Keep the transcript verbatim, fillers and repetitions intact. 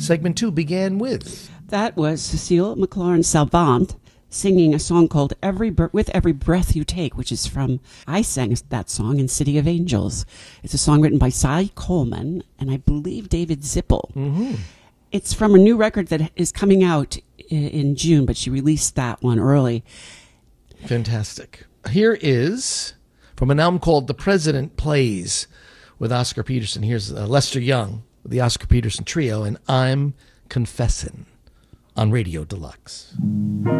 segment two began with? That was Cecile McLaurin Salvant singing a song called Every Bre- With Every Breath You Take, which is from, I sang that song in City of Angels. It's a song written by Cy Coleman and I believe David Zippel. Mm-hmm. It's from a new record that is coming out in June, but she released that one early. Fantastic. Here is from an album called The President Plays with Oscar Peterson. Here's uh, Lester Young with the Oscar Peterson Trio and I'm Confessin' on Radio Deluxe.